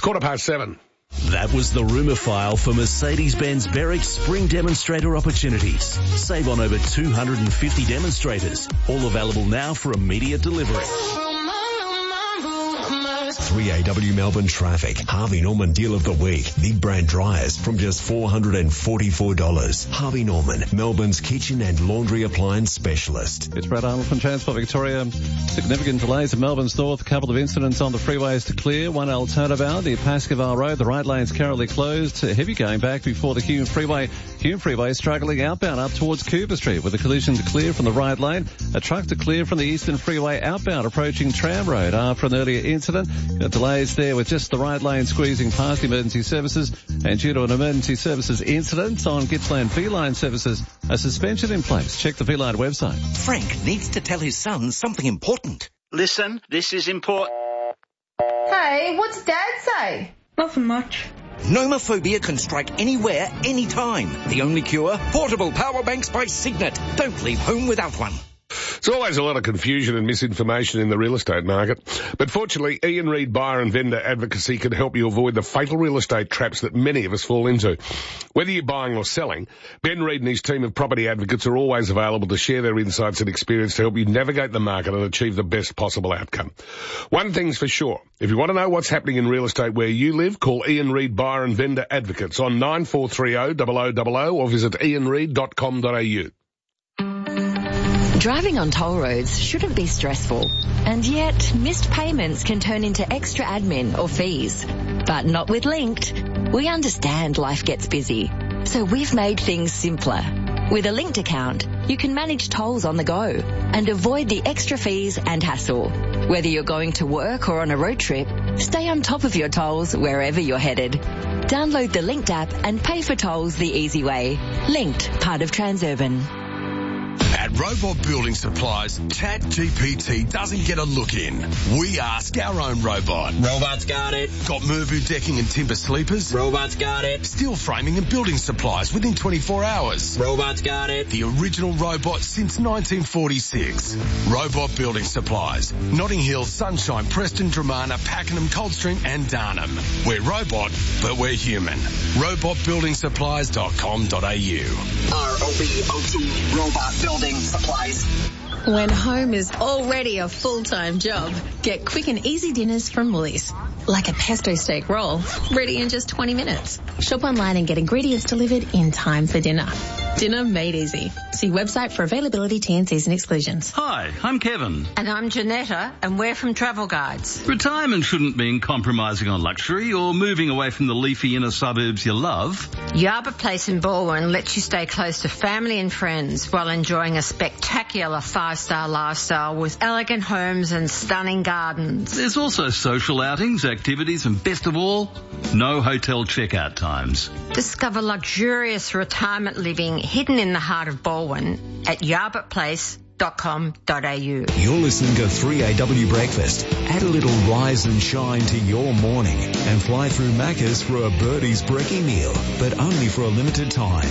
7:15. That was the rumour file for Mercedes-Benz Berwick Spring Demonstrator opportunities. Save on over 250 demonstrators. All available now for immediate delivery. 3AW Melbourne traffic. Harvey Norman Deal of the Week. Big brand dryers from just $444. Harvey Norman, Melbourne's kitchen and laundry appliance specialist. It's Brad Arnold from Transport Victoria. Significant delays at Melbourne's north. A couple of incidents on the freeways to clear. One El Turnabout, the Pascoval Road. The right lane's currently closed. Heavy going back before the Hume Freeway. Hume Freeway struggling outbound up towards Cooper Street with a collision to clear from the right lane. A truck to clear from the Eastern Freeway outbound approaching Tram Road after an earlier incident. Got delays there with just the right lane squeezing past emergency services, and due to an emergency services incident on Gippsland V-Line services, a suspension in place. Check the V-Line website. Frank needs to tell his son something important. Listen, this is important. Hey, what's Dad say? Nothing much. Nomophobia can strike anywhere, anytime. The only cure? Portable power banks by Signet. Don't leave home without one. There's always a lot of confusion and misinformation in the real estate market. But fortunately, Ian Reid Buyer and Vendor Advocacy can help you avoid the fatal real estate traps that many of us fall into. Whether you're buying or selling, Ben Reid and his team of property advocates are always available to share their insights and experience to help you navigate the market and achieve the best possible outcome. One thing's for sure. If you want to know what's happening in real estate where you live, call Ian Reid Buyer and Vendor Advocates on 9430 0000 or visit ianreid.com.au. Driving on toll roads shouldn't be stressful, and yet missed payments can turn into extra admin or fees. But not with Linked. We understand life gets busy, so we've made things simpler. With a Linked account, you can manage tolls on the go and avoid the extra fees and hassle. Whether you're going to work or on a road trip, stay on top of your tolls wherever you're headed. Download the Linked app and pay for tolls the easy way. Linked, part of Transurban. At Robot Building Supplies, ChatGPT doesn't get a look in. We ask our own robot. Robot's got it. Got Mervu decking and timber sleepers? Robot's got it. Steel framing and building supplies within 24 hours? Robot's got it. The original robot since 1946. Robot Building Supplies. Notting Hill, Sunshine, Preston, Dramana, Pakenham, Coldstream and Darnham. We're robot, but we're human. Robotbuildingsupplies.com.au. ROBOT Robot Building Supplies. When home is already a full-time job, get quick and easy dinners from Woolies. Like a pesto steak roll, ready in just 20 minutes. Shop online and get ingredients delivered in time for dinner. Dinner made easy. See website for availability, T&Cs and exclusions. Hi, I'm Kevin. And I'm Janetta, and we're from Travel Guides. Retirement shouldn't mean compromising on luxury or moving away from the leafy inner suburbs you love. Yarba Place in Balwyn lets you stay close to family and friends while enjoying a spectacular 5-star lifestyle with elegant homes and stunning gardens. There's also social outings, activities, and best of all, no hotel checkout times. Discover luxurious retirement living hidden in the heart of Balwyn at yarbertplace.com.au. You're listening to 3AW Breakfast. Add a little rise and shine to your morning and fly through Macca's for a Birdie's brekkie meal, but only for a limited time.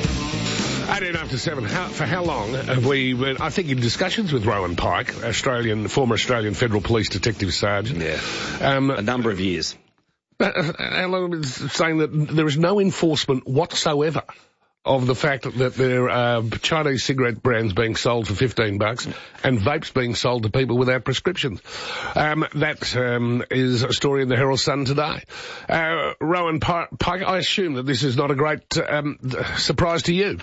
18 after 7. For how long have we been, I think, in discussions with Rowan Pike, former Australian Federal Police Detective Sergeant? Yeah. A number of years. How long have we been saying that there is no enforcement whatsoever of the fact that there are Chinese cigarette brands being sold for $15 and vapes being sold to people without prescriptions. That is a story in the Herald Sun today. Rowan Pike, I assume that this is not a great surprise to you.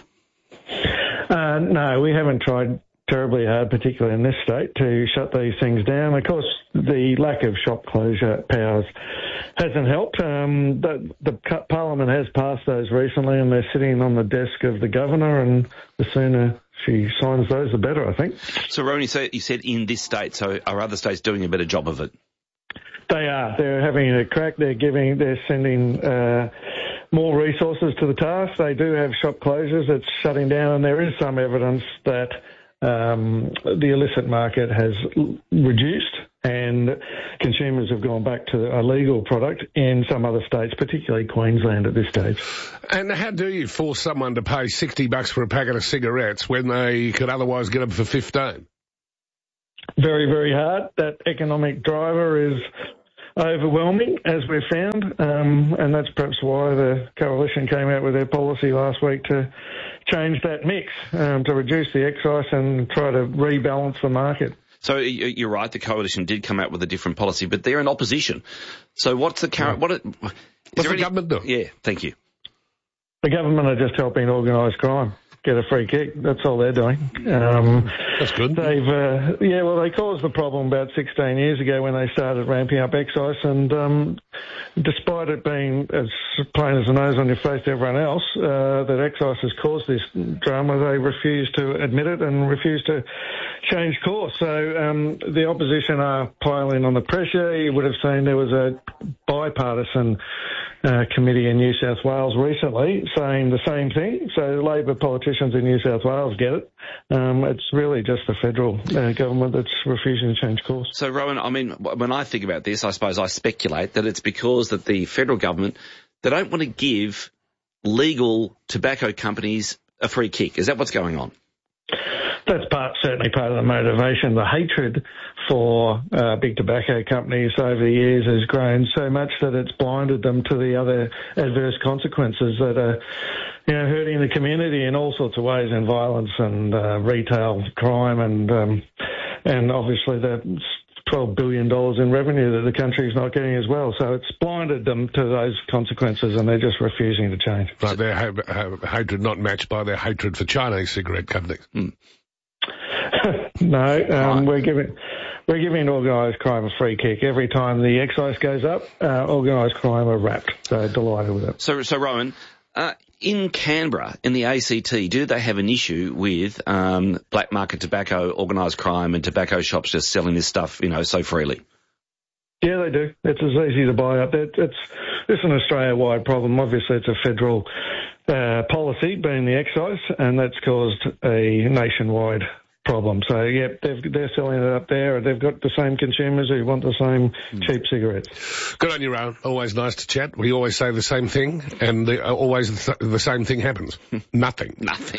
No, we haven't tried terribly hard, particularly in this state, to shut these things down. Of course, the lack of shop closure powers hasn't helped. The Parliament has passed those recently, and they're sitting on the desk of the Governor, and the sooner she signs those, the better, I think. So, Rowan, you said in this state, so are other states doing a better job of it? They are. They're having a crack. They're sending more resources to the task. They do have shop closures. It's shutting down, and there is some evidence that the illicit market has reduced and consumers have gone back to a legal product in some other states, particularly Queensland at this stage. And how do you force someone to pay $60 for a packet of cigarettes when they could otherwise get them for $15? Very, very hard. That economic driver is overwhelming, as we've found, and that's perhaps why the Coalition came out with their policy last week to change that mix, to reduce the excise and try to rebalance the market. So you're right, the Coalition did come out with a different policy, but they're in opposition. So what's the current... What's the government doing? Yeah, thank you. The government are just helping organised crime get a free kick. That's all they're doing. That's good. They caused the problem about 16 years ago when they started ramping up excise, and despite it being as plain as the nose on your face to everyone else, that excise has caused this drama, they refuse to admit it and refuse to change course. So the opposition are piling on the pressure. You would have seen there was a bipartisan committee in New South Wales recently saying the same thing. So Labor politicians in New South Wales get it. It's really just the federal government that's refusing to change course. So, Rowan, I mean, when I think about this, I suppose I speculate that it's because that the federal government, they don't want to give legal tobacco companies a free kick. Is that what's going on? That's certainly part of the motivation. The hatred for big tobacco companies over the years has grown so much that it's blinded them to the other adverse consequences that are, hurting the community in all sorts of ways, in violence and retail crime and obviously the $12 billion in revenue that the country's not getting as well. So it's blinded them to those consequences, and they're just refusing to change. Right, their hatred not matched by their hatred for Chinese cigarette companies. No, we're giving organised crime a free kick. Every time the excise goes up, organised crime are wrapped. So delighted with it. So Rowan, in Canberra, in the ACT, do they have an issue with black market tobacco, organised crime and tobacco shops just selling this stuff, so freely? Yeah, they do. It's as easy to buy up there. It's an Australia-wide problem. Obviously, it's a federal policy, being the excise, and that's caused a nationwide problem. So, yeah, they're selling it up there. They've got the same consumers who want the same cheap cigarettes. Good on you, Rowan. Always nice to chat. We always say the same thing, and always the same thing happens. Nothing.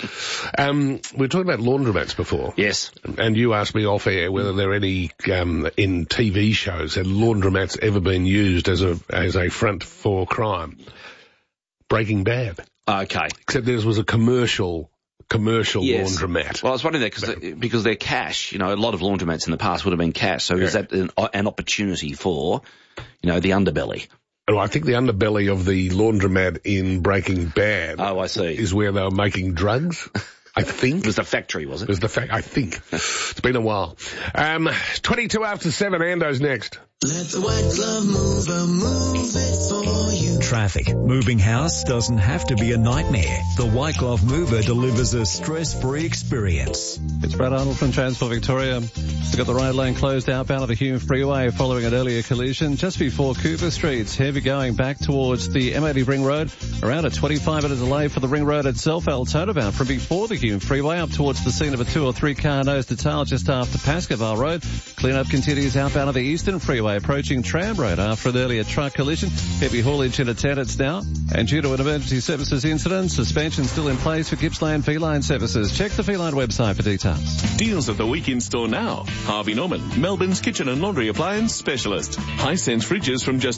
We were talking about laundromats before. Yes. And you asked me off air whether there are any, in TV shows, had laundromats ever been used as a front for crime. Breaking Bad. Okay. Except there was a commercial laundromat. Well, I was wondering that because they're cash. A lot of laundromats in the past would have been cash. So is that an opportunity for, the underbelly? Well, I think the underbelly of the laundromat in Breaking Bad. Oh, I see. Is where they were making drugs. I think. It was the factory, was it? It was the I think. It's been a while. 22 after 7, Ando's next. Let the white glove mover move it for you. Traffic. Moving house doesn't have to be a nightmare. The white glove mover delivers a stress-free experience. It's Brad Arnold from Transport Victoria. We've got the right lane closed outbound of the Hume Freeway following an earlier collision just before Cooper Street. Heavy going back towards the M80 Ring Road. Around a 25-minute delay for the Ring Road itself. Altona bound from before the Hume Freeway up towards the scene of a 2 or 3 car nose to tail just after Pascoval Road. Clean-up continues outbound of the Eastern Freeway approaching Tram Road after an earlier truck collision. Heavy haulage in attendance now. And due to an emergency services incident, suspension still in place for Gippsland Feline Services. Check the Feline website for details. Deals of the week in store now. Harvey Norman, Melbourne's kitchen and laundry appliance specialist. Hisense fridges from just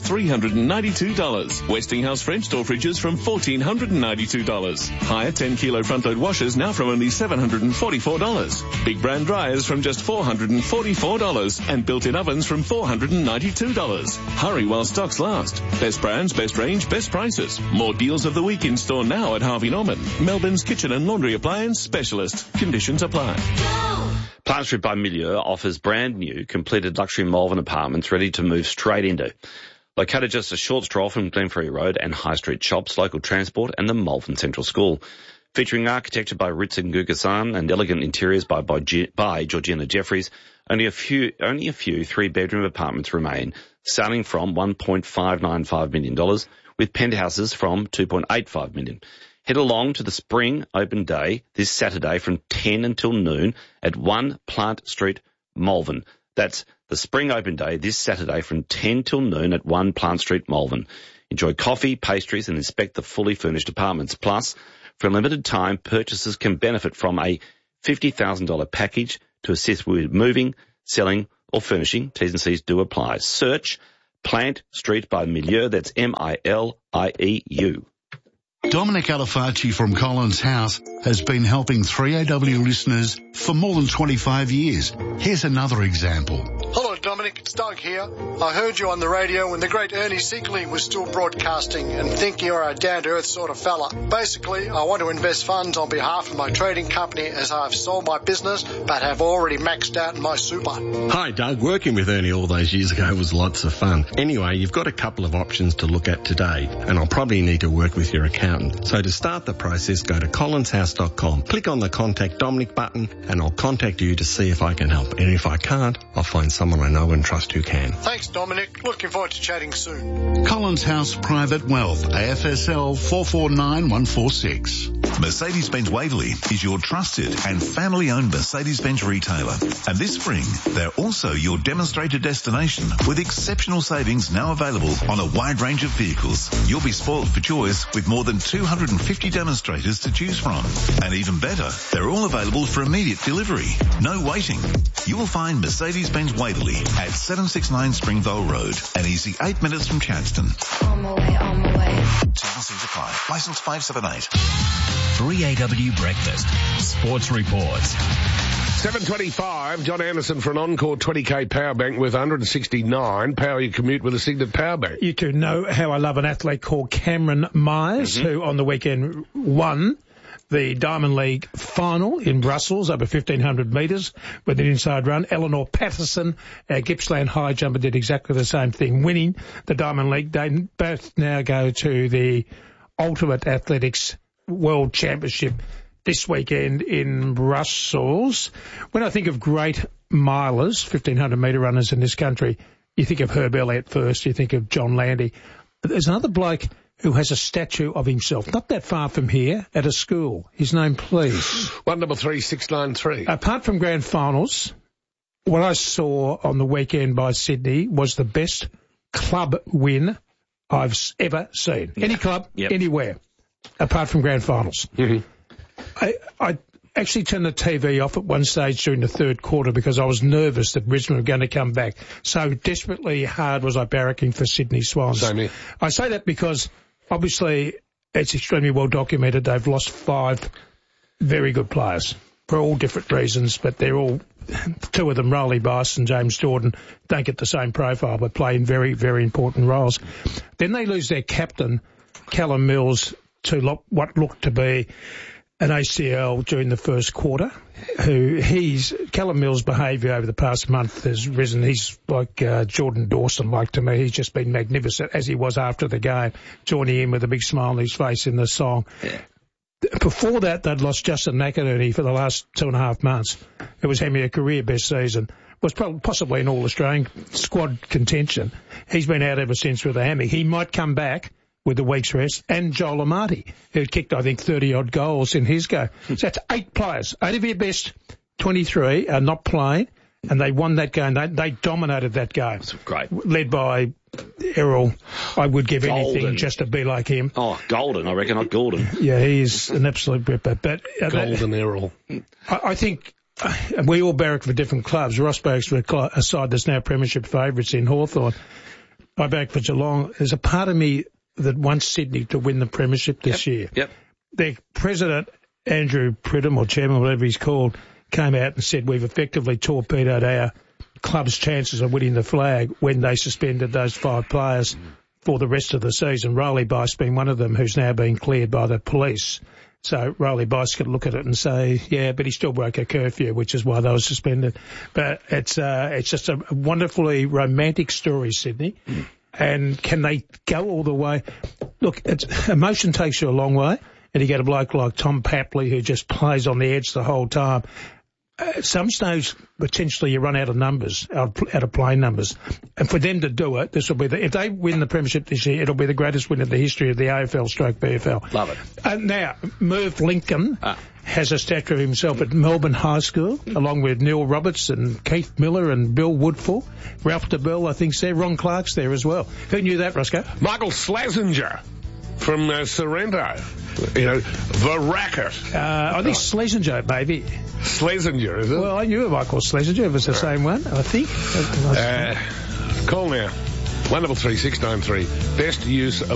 $392. Westinghouse French door fridges from $1,492. Higher 10-kilo front-load washers now from only $744. Big brand dryers from just $444. And built-in ovens from $492. Hurry while stocks last. Best brands, best range, best prices. More deals of the week in store now at Harvey Norman, Melbourne's kitchen and laundry appliance specialist. Conditions apply. Plant Street by Milieu offers brand new, completed luxury Malvern apartments ready to move straight into. Located just a short stroll from Glenferrie Road and High Street shops, local transport and the Malvern Central School. Featuring architecture by Ritson Gugasan and elegant interiors by Georgina Jeffries, only a few 3-bedroom apartments remain, starting from $1.595 million, with penthouses from $2.85 million. Head along to the Spring Open Day this Saturday from 10 until noon at 1 Plant Street, Malvern. That's the Spring Open Day this Saturday from 10 till noon at 1 Plant Street, Malvern. Enjoy coffee, pastries and inspect the fully furnished apartments. Plus, for a limited time, purchasers can benefit from a $50,000 package to assist with moving, selling or furnishing. T's and C's do apply. Search Plant Street by Milieu. That's Milieu. Dominic Alifacci from Collins House has been helping 3AW listeners for more than 25 years. Here's another example. Hello, Dominic. It's Doug here. I heard you on the radio when the great Ernie Siegele was still broadcasting and think you're a down-to-earth sort of fella. Basically, I want to invest funds on behalf of my trading company as I've sold my business but have already maxed out my super. Hi, Doug. Working with Ernie all those years ago was lots of fun. Anyway, you've got a couple of options to look at today, and I'll probably need to work with your accountant. So to start the process, go to collinshouse.com, click on the Contact Dominic button, and I'll contact you to see if I can help. And if I can't, I'll find someone I know and trust who can. Thanks, Dominic. Looking forward to chatting soon. Collins House Private Wealth, AFSL 449146. Mercedes-Benz Waverley is your trusted and family-owned Mercedes-Benz retailer. And this spring, they're also your demonstrator destination with exceptional savings now available on a wide range of vehicles. You'll be spoiled for choice with more than 250 demonstrators to choose from. And even better, they're all available for immediate delivery. No waiting. You will find Mercedes-Benz Waverley at 769 Springvale Road, an easy 8 minutes from Chadstone. On my way. T&Cs apply. Licence 578. 3AW Breakfast. Sports Report. 7:25, John Anderson for an Encore 20k power bank worth 169. Power your commute with a Signet power bank. You two know how I love an athlete called Cameron Myers, who on the weekend won the Diamond League final in Brussels over 1,500 metres with an inside run. Eleanor Patterson, Gippsland high jumper, did exactly the same thing, winning the Diamond League. They both now go to the Ultimate Athletics World Championship this weekend in Brussels. When I think of great milers, 1,500 metre runners in this country, you think of Herb Elliott first, you think of John Landy. But there's another bloke who has a statue of himself, not that far from here, at a school. His name, please. 133693. Apart from grand finals, what I saw on the weekend by Sydney was the best club win I've ever seen. Any club, anywhere, apart from grand finals. Mm-hmm. I actually turned the TV off at one stage during the third quarter because I was nervous that Brisbane were going to come back. So desperately hard was I barracking for Sydney Swans. Same here. I say that because obviously it's extremely well documented. They've lost 5 very good players for all different reasons, but they're all, 2 of them, Rowley Bice and James Jordan, don't get the same profile but play in very, very important roles. Then they lose their captain, Callum Mills, to what looked to be an ACL during the first quarter. Callum Mills' behaviour over the past month has risen. He's like Jordan Dawson, like to me. He's just been magnificent, as he was after the game, joining in with a big smile on his face in the song. Yeah. Before that, they'd lost Justin McInerney for the last 2.5 months. It was having a career best season. Was possibly an All-Australian squad contention. He's been out ever since with a hammy. He might come back with a week's rest, and Joel Amati, who kicked, I think, 30-odd goals in his go. So that's 8 players. 8 of your best 23 are not playing, and they won that game. They dominated that game. That's great. Led by Errol. I would give anything just to be like him. Oh, Golden, I reckon, not Gordon. Yeah, he's an absolute ripper. But Golden Errol. I think we all barrack for different clubs. Ross barracks for a side that's now premiership favourites in Hawthorn. I barrack for Geelong. There's a part of me that wants Sydney to win the premiership this year. Yep. Their president, Andrew Pridham, or chairman, whatever he's called, came out and said we've effectively torpedoed our club's chances of winning the flag when they suspended those 5 players for the rest of the season. Rowley Bice being one of them, who's now been cleared by the police. So Rowley Bice could look at it and say, yeah, but he still broke a curfew, which is why they were suspended. But it's just a wonderfully romantic story, Sydney. And can they go all the way? Look, emotion takes you a long way, and you get a bloke like Tom Papley who just plays on the edge the whole time. At some stage, potentially you run out of numbers, out of playing numbers. And for them to do it, this will be if they win the premiership this year, it'll be the greatest win in the history of the AFL/BFL. Love it. And now, Merv Lincoln has a statue of himself at Melbourne High School, along with Neil Roberts and Keith Miller and Bill Woodfull. Ralph DeBell, I think's there. Ron Clark's there as well. Who knew that, Roscoe? Michael Slazenger from Sorrento. You know, the racket. I think Schlesinger, maybe. Schlesinger, is it? Well, I knew a Michael Schlesinger. It was the same one, I think. Call now. 133 693. Best use of